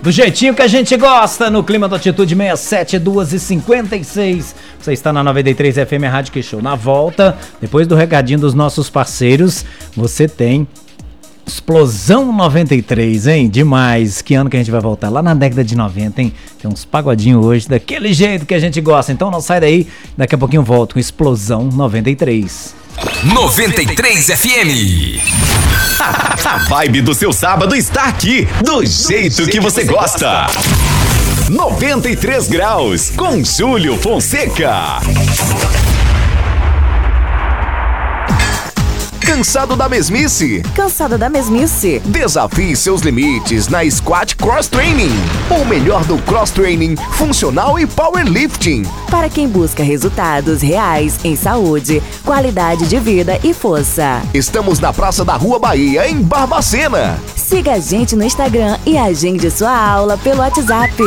Do jeitinho que a gente gosta, no clima do Atitude 67, 2h56. Você está na 93 FM Rádio Que Show. Na volta, depois do recadinho dos nossos parceiros, você tem Explosão 93, hein? Demais. Que ano que a gente vai voltar? Lá na década de 90, hein? Tem uns pagodinhos hoje, daquele jeito que a gente gosta. Então não sai daí, daqui a pouquinho eu volto com Explosão 93. 93 FM. A vibe do seu sábado está aqui, do jeito que você gosta. 93 graus, com Júlio Fonseca. Cansado da mesmice? Cansado da mesmice? Desafie seus limites na Squat Cross Training. O melhor do cross training, funcional e powerlifting. Para quem busca resultados reais em saúde, qualidade de vida e força. Estamos na Praça da Rua Bahia, em Barbacena. Siga a gente no Instagram e agende sua aula pelo WhatsApp.